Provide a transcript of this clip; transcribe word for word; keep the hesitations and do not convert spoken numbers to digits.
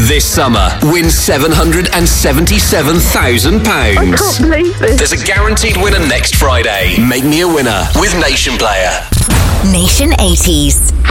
This summer, win seven hundred seventy-seven thousand pounds. I can't believe this. There's a guaranteed winner next Friday. Make me a winner with Nation Player. Nation eighties.